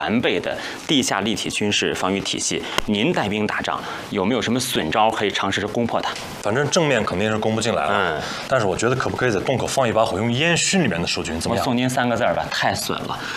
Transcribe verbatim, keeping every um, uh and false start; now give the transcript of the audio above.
完备的地下立体军事防御体系。您带兵打仗有没有什么损招可以尝试着攻破它？ 反正正面肯定是攻不进来了，嗯，但是我觉得可不可以在洞口放一把火，用烟熏里面的守军怎么样？ 我送您三个字儿吧，太损了。